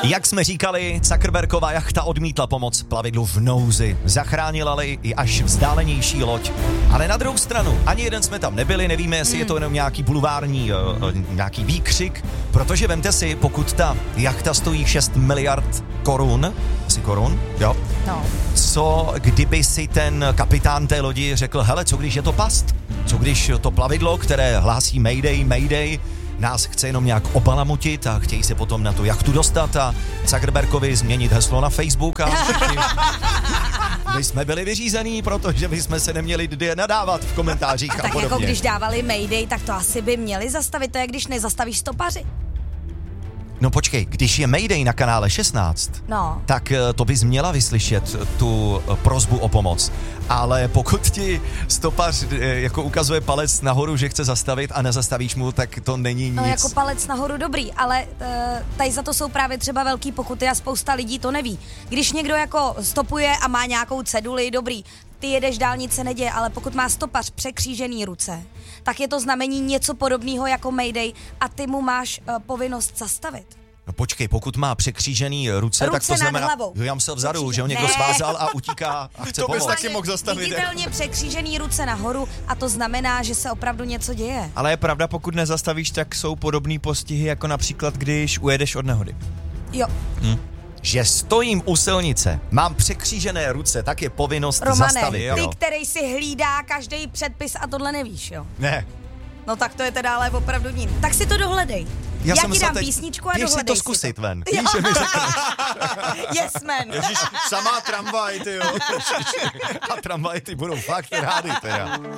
Jak jsme říkali, Zuckerbergova jachta odmítla pomoc plavidlu v nouzi. Zachránila-li i až vzdálenější loď. Ale na druhou stranu, ani jeden jsme tam nebyli, nevíme, jestli je to jenom nějaký bulvární, nějaký výkřik, protože vemte si, pokud ta jachta stojí 6 miliard korun, asi korun, jo? No. Co kdyby si ten kapitán té lodi řekl, hele, co když je to past? Co když to plavidlo, které hlásí Mayday, Mayday, nás chce jenom nějak obalamutit a chtějí se potom na tu jachtu dostat a Zuckerbergovi změnit heslo na Facebook a my jsme byli vyřízení, protože my jsme se neměli kde nadávat v komentářích a tak podobně. jako když dávali Mayday, tak to asi by měli zastavit, to je když nezastavíš stopaři. No počkej, když je Mayday na kanále 16, No. tak to bys měla vyslyšet tu prosbu o pomoc. Ale pokud ti stopař jako ukazuje palec nahoru, že chce zastavit a nezastavíš mu, tak to není nic. No jako palec nahoru dobrý, ale tady za to jsou právě třeba velký pokuty a spousta lidí to neví. Když někdo jako stopuje a má nějakou ceduli, dobrý, ty jedeš dálnice, neděje, ale pokud má stopař překřížený ruce, tak je to znamení něco podobného jako Mayday a ty mu máš povinnost zastavit. No počkej, pokud má překřížený ruce tak to nad znamená, hlavou. jo, já musel vzadu, že ho někdo svázal a utíká a chce To bys pomoct. taky mohl zastavit. Viditelně překřížený ruce nahoru a to znamená, že se opravdu něco děje. Ale je pravda, pokud nezastavíš, tak jsou podobné postihy, jako například, když ujedeš od nehody. Jo. Že stojím u silnice, mám překřížené ruce, tak je povinnost Romane, zastavit. ty, Jo. který si hlídá každý předpis a tohle nevíš, jo? Ne. No tak to je teda ale opravdu ním. Tak si to dohledej. Já jsem ti myslel dám teď, písničku a běž si dohledej to zkusit to. ven. Jo. Víš, že mi řekneš. Yes, man. Ježiš, samá tramvaj, ty jo. A tramvaje ty budou fakt rády teda.